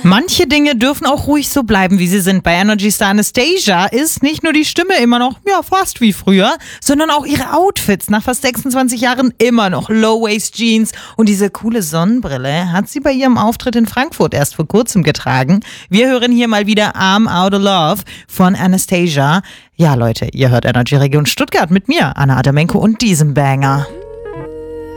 Manche Dinge dürfen auch ruhig so bleiben, wie sie sind. Bei Energy Star Anastasia ist nicht nur die Stimme immer noch, fast wie früher, sondern auch ihre Outfits nach fast 26 Jahren immer noch. Low-Waist-Jeans und diese coole Sonnenbrille hat sie bei ihrem Auftritt in Frankfurt erst vor kurzem getragen. Wir hören hier mal wieder I'm Out of Love von Anastasia. Ja, Leute, ihr hört Energy Region Stuttgart mit mir, Anna Adamenko und diesem Banger.